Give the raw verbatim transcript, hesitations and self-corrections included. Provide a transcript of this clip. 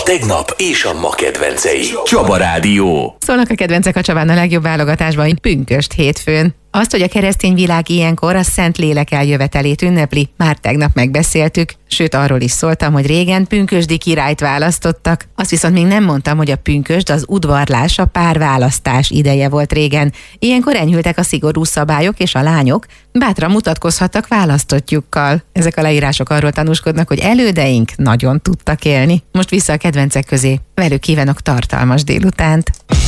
tegnap és a ma kedvencei. Csaba Rádió. Szólnak a kedvencek a Csabán a legjobb válogatásban, pünkösd hétfőn. Azt, hogy a keresztény világ ilyenkor a Szent Lélek eljövetelét ünnepli, már tegnap megbeszéltük, sőt arról is szóltam, hogy régen pünkösdi királyt választottak. Azt viszont még nem mondtam, hogy a pünkösd az udvarlás, a párválasztás ideje volt régen. Ilyenkor enyhültek a szigorú szabályok, és a lányok bátran mutatkozhattak választottjukkal. Ezek a leírások arról tanúskodnak, hogy elődeink nagyon tudtak élni. Most vissza a kedvencek közé. Velük kívánok tartalmas délutánt.